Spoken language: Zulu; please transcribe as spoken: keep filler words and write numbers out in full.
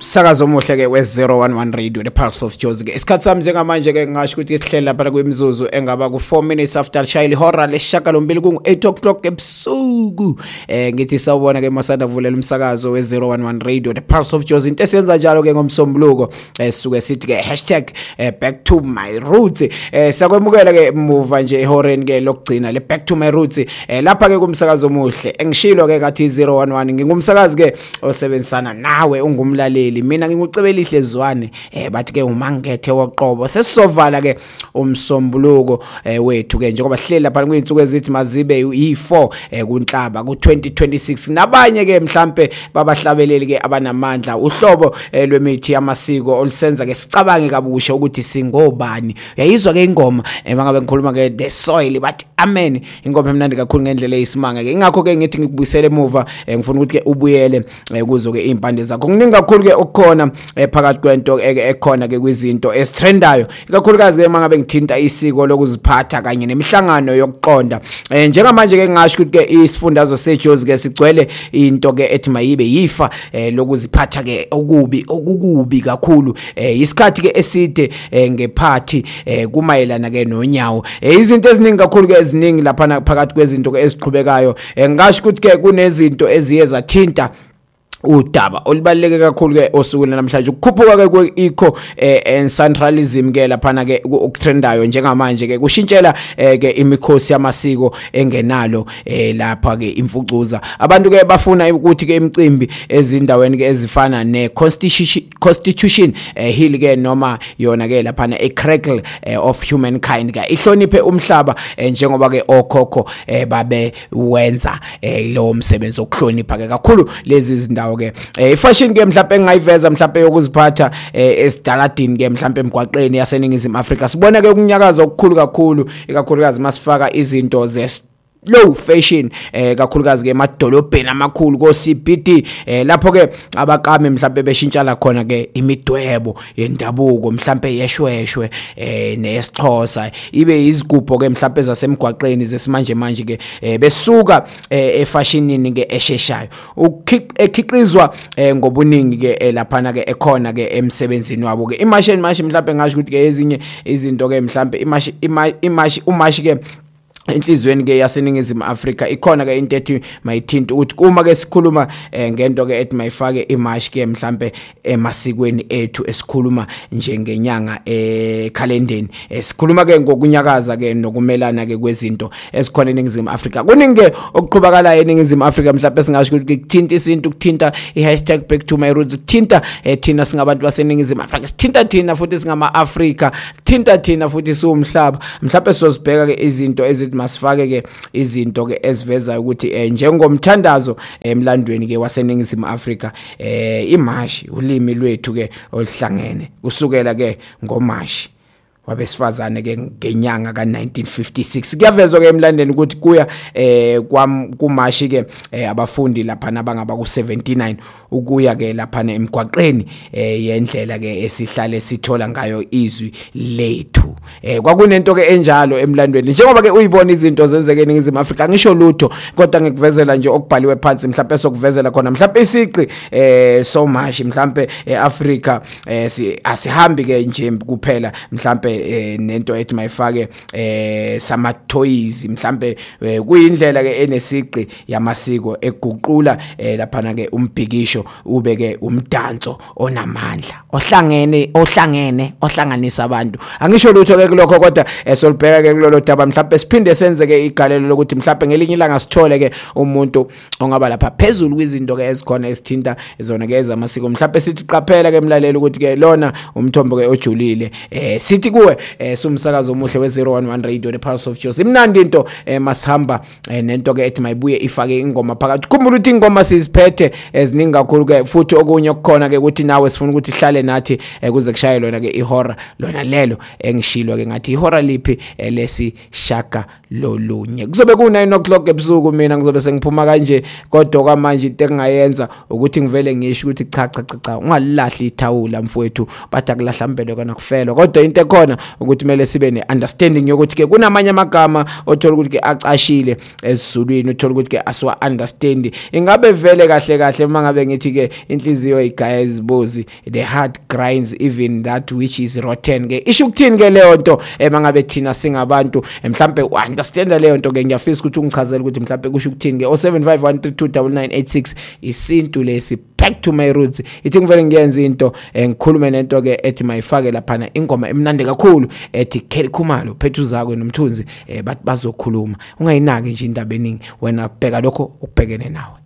Sakazo omuhle ke we zero one one Radio the Pulse of Jozi ke isikhathi sami njengamanje ke ngasho ukuthi sihleli lapha kwemizuzu engaba ku four minutes after shayile hora leshaka lombili ku eight o'clock ebusuku eh ngithi sawubona ke masanda vulela umsakazo we zero one one Radio the Pulse of Jozi into esiyenza njalo ke ngomsombuluko eh suke sithi ke hashtag eh, back to my roots eh sakwemukela ke muva nje ehoreni ke lokugcina le back to my roots eh lapha ke kumsakazo omuhle engishilo ke ngathi zero one one ngingumsakazi ke osebenzisana nawe ungumlaleli mina ngingucebelihle Zwane eh bathi ke uma ngethe woqobo sesizovala ke umsombuluko eh wethu ke njengoba sihleli lapha kwinsuku ezithi mazibe yi four eh kunhlaba ku twenty twenty-six nabanye ke mhlambe babahlabeleli ke abanamandla uhlobo eh, lwemithi yamasiko olusenza ke sicabange kabusha ukuthi singobani uyayizwa ke ingoma eh mangabe ngikhuluma ke the soil bathi amen ingoma emnandi kakhulu ngendlela eyisimanga ke ingakho ke ngithi ngikubuyisele emuva eh, ngifuna ukuthi ke ubuyele eh, kuzo ke impande zakho kuningi kakhulu ke okukhona eh, phakathi kwento ekhona ke kwizinto esitrendayo ikakhulukazi ke mangabe ngithinta isiko lokuziphatha kanye nemihlangano yokuqonda eh, njengamanje ke ngasho ukuthi ke isifundazo seJozi ke sigcwele into ke ethi mayibe yifa eh, lokuziphatha ke okubi okukubi kakhulu eh, isikhathi ke eside eh, ngephathi eh, kumayelana ke nonyawo eh, izinto eziningi kakhulu ke eziningi lapha phakathi kwezinto ke eziqhubekayo eh, ngasho ukuthi ke kunezinto eziye zathinta udaba olubaleke kakhulu ke osukwini namhlanje ukukhuphuka ke kwe-eco eh, centralism ke lapha ke ukutrendayo njengamanje ke kushintshela eh, ke imikhosi yamasiko engenalo eh, lapha ke imfucuza abantu ke bafuna ukuthi ke imicimbi ezindaweni ke ezifana ne constitution constitution eh, hill ke noma yona ke lapha e crackle eh, of humankind ke ihloniphe umhlaba eh, njengoba ke okhokho eh, babe wenza eh, lo msebenzi okuhlonipha ke kakhulu lezi zindawo ke eh fashion ke mhlawumbe engayiveza mhlawumbe yokuziphatha eh, esidaladini ke mhlawumbe emgwaqeni yaseningizimu Afrika sibona ke ukunyakaza okukhulu kakhulu ikakhulukazi masifaka izinto ze low fashion eh kakhulukazi ke emadolobheni amakhulu ko C B D eh lapho ke abakame mhlawumbe beshintshana khona ke imidwebo yendabuko mhlawumbe yeshweshwe eh nesixhosa ibe izigubho ke mhlawumbe zasemgwaqeni zesimanje manje ke eh, besuka eh, efashionini ke esheshayo ukhiqizwa eh, ngobuningi ke eh, lapha ke ekhona ke emsebenzini wabo ke imashini mashi mhlawumbe ngasho ukuthi ke ezinye izinto ke mhlawumbe imashi imashi umashi ke inhlizweni ke yaseningizimu Afrika ikhona ke into ethi mayithinta ukuthi uma ke sikhuluma eh, ngento ke ethi mayifake imash ke mhlambe emasikweni ethu esikhuluma njengenyanga ekhalendeni eh, sikhuluma ke ngokunyakaza ke nokumelana ke kwezinto esikhona eningizimu Afrika kuningi ke okuqhubakala eningizimu Afrika mhlambe singasho ukuthi kuthinta isinto ukuthinta i-hashtag back to my roots ukuthinta eh, thina singabantu baseningizimu Afrika sithinta thina futhi singama Afrika kuthinta thina futhi siwumhlaba mhlambe sizobheka ke izinto ezi masifake ke izinto ke eziveza ukuthi eh, njengomthandazo emlandweni ke waseningizimu Afrika eh imashi ulimi lwethu ke oluhlangene kusukela ke ngomashi wabesifazane ke ngenyanga ka nineteen fifty-six kuyavezwa ke emlandweni ukuthi kuya eh kumashi ke eh, abafundi lapha nabangaba ku seventy-nine ukuya ke lapha emgwaqeni eh, yendlela ke esihlale sithola ngayo izwi lethu eh kwakunento ke enjalo emlandweni njengoba ke uyibona izinto zenzeke eningizimu Afrika ngisho lutho kodwa ngikuvezela nje okubhaliwe phansi mhlawumbe sokuvezela khona mhlawumbe isiqi eh so much mhlawumbe eAfrika eh asihambi ke nje kuphela mhlawumbe eh, nento ethi mayifake eh sama toys mhlambe eh, kuyindlela ke enesiqi yamasiko eguqula eh, lapha ke umbhikisho ube ke umdanso onamandla ohlangene ohlangene ohlanganisa abantu angisho lutho ke kulokho kodwa esolibheka ke kulolo daba mhlambe siphinde senze ke igalelo lokuthi mhlambe ngelinye ilanga sithole ke umuntu ongaba lapha phezulu kwizinto ke ezikhona esithinta izona ke ezamasiko mhlambe sithi qaphela ke emlaleli ukuthi ke lona umthombo ke ojulile eh sithi kuwe eh sumsakazo omuhle we zero one one Radio the Pulse of Jozi imnandi into eh, masihamba eh, nento ke ethi mayibuye ifake ingoma phakathi khumbula ukuthi ingoma siziphethe eziningi kakhulu ke futhi okunye okukhona ke ukuthi nawe sifuna ukuthi ihlale nathi eh, kuze kushaye lona ke ihora lona lelo engishilo ke ngathi ihora liphi eh, lesi shaka lolunye kuzobe ku nine o'clock ebusuku mina ngizobe sengiphuma kanje kodwa kwamanje into engayenza ukuthi ngivele ngisho ukuthi cha cha cha ungalahli ithawula mfowethu bathi akulahla mbelo kana kufelwa kodwa into ekhona khona ukuthi mele sibe ne understanding yokuthi ke kunamanye amagama othola ukuthi ke acashile esizulwini uthola ukuthi ke aswa understand ingabe vele kahle kahle mangabe ngithi ke inhliziyo igaya izibozi the heart grinds even that which is rotten ke isho ukuthini ke leyo nto mangabe thina singabantu mhlambe understand leyo nto ke ngiyafisa ukuthi ungichazele ukuthi mhlambe kusho ukuthini ke oh seven five one three two nine nine eight six isintu lesi back to my roots ithi ngivele ngiyenza into ngikhulume nento ke ethi mayifake lapha ingoma emnandi kakhulu ethi Kelly Khumalo phethu zakwe nomthunzi bathi bazokhuluma ungayinaki nje indaba eningi wena bheka lokho ukubhekene nawe.